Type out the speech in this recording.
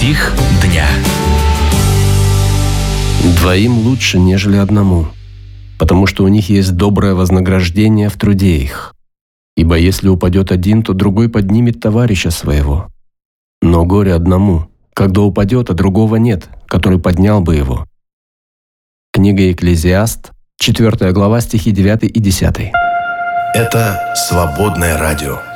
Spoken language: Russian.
Стих дня. Двоим лучше, нежели одному, потому что у них есть доброе вознаграждение в труде их. Ибо если упадет один, то другой поднимет товарища своего. Но горе одному, когда упадет, а другого нет, который поднял бы его. Книга Екклезиаст, 4 глава, стихи 9 и 10. Это «Свободное радио».